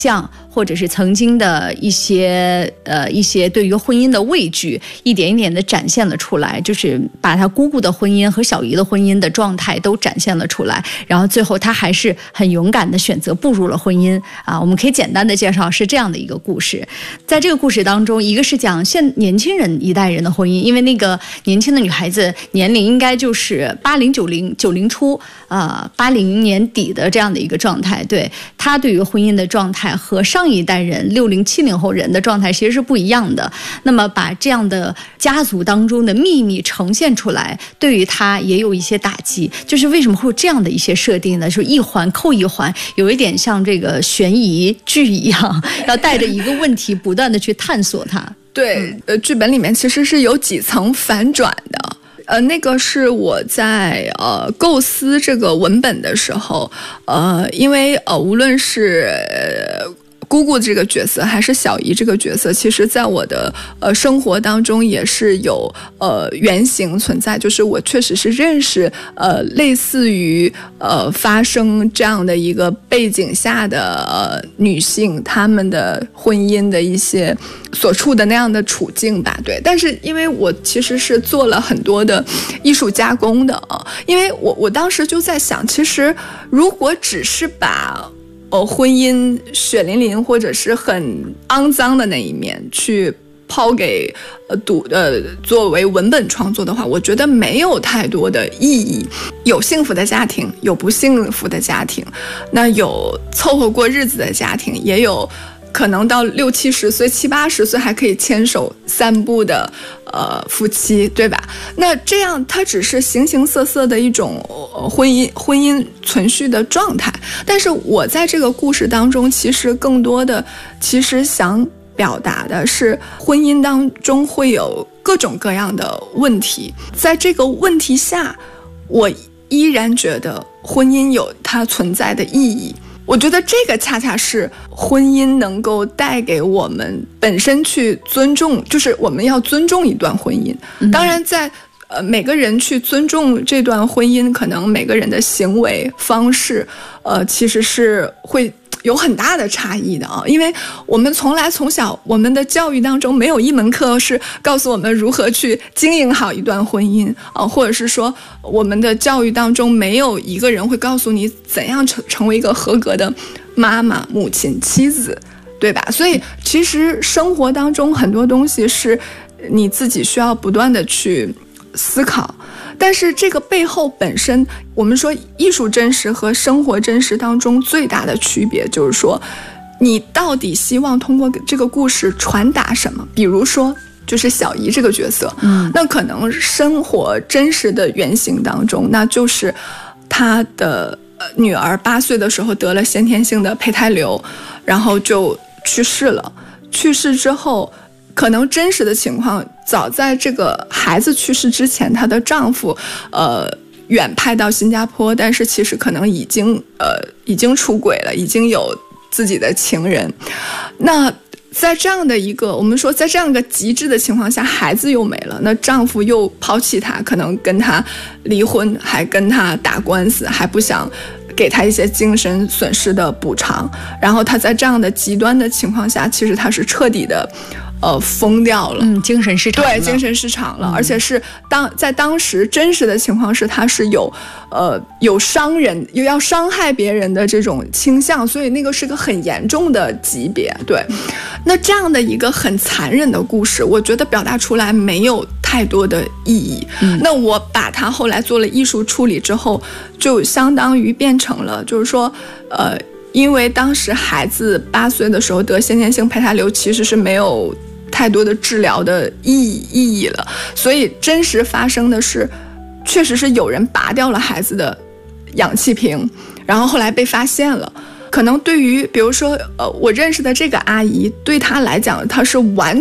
像或者是曾经的一些对于婚姻的畏惧，一点一点的展现了出来，就是把他姑姑的婚姻和小姨的婚姻的状态都展现了出来，然后最后他还是很勇敢的选择步入了婚姻啊。我们可以简单的介绍是这样的一个故事。在这个故事当中，一个是讲年轻人一代人的婚姻，因为那个年轻的女孩子年龄应该就是80、90初80年底的这样的一个状态，对，她对于婚姻的状态和上一代人60、70后人的状态其实是不一样的。那么把这样的家族当中的秘密呈现出来，对于他也有一些打击。就是为什么会有这样的一些设定呢？就是一环扣一环，有一点像这个悬疑剧一样，要带着一个问题不断的去探索它。 对，剧本里面其实是有几层反转的。那个是我在构思这个文本的时候，因为无论是姑姑这个角色还是小姨这个角色，其实在我的生活当中也是有原型存在，就是我确实是认识类似于发生这样的一个背景下的女性，她们的婚姻的一些所处的那样的处境吧。对，但是因为我其实是做了很多的艺术加工的因为我当时就在想，其实如果只是把婚姻血淋淋或者是很肮脏的那一面去抛给作为文本创作的话，我觉得没有太多的意义。有幸福的家庭，有不幸福的家庭，那有凑合过日子的家庭，也有可能到60、70岁、70、80岁还可以牵手散步的夫妻，对吧？那这样它只是形形色色的一种婚姻存续的状态。但是我在这个故事当中，其实更多的想表达的是，婚姻当中会有各种各样的问题，在这个问题下，我依然觉得婚姻有它存在的意义。我觉得这个恰恰是婚姻能够带给我们本身去尊重，就是我们要尊重一段婚姻。当然在每个人去尊重这段婚姻，可能每个人的行为方式其实是会有很大的差异的因为我们从小我们的教育当中没有一门课是告诉我们如何去经营好一段婚姻或者是说我们的教育当中没有一个人会告诉你怎样成为一个合格的妈妈、母亲、妻子，对吧？所以其实生活当中很多东西是你自己需要不断的去思考。但是这个背后本身，我们说艺术真实和生活真实当中最大的区别就是说，你到底希望通过这个故事传达什么？比如说就是小姨这个角色，那可能生活真实的原型当中，那就是她的女儿8岁的时候得了先天性的胚胎瘤，然后就去世了。去世之后，可能真实的情况，早在这个孩子去世之前，她的丈夫远派到新加坡，但是其实可能已经出轨了，已经有自己的情人。那在这样的一个，我们说在这样一个极致的情况下，孩子又没了，那丈夫又抛弃她，可能跟她离婚，还跟她打官司，还不想给她一些精神损失的补偿。然后她在这样的极端的情况下，其实她是彻底的疯掉了， 精神失常了。 对，精神失常了，而且是在当时真实的情况是，他是有伤人，有要伤害别人的这种倾向，所以那个是个很严重的级别。对，那这样的一个很残忍的故事，我觉得表达出来没有太多的意义。那我把它后来做了艺术处理之后，就相当于变成了，就是说，因为当时孩子8岁的时候得先天性胚胎瘤，其实是没有太多的治疗的意义了，所以真实发生的是，确实是有人拔掉了孩子的氧气瓶，然后后来被发现了。可能对于比如说我认识的这个阿姨，对她来讲，她是完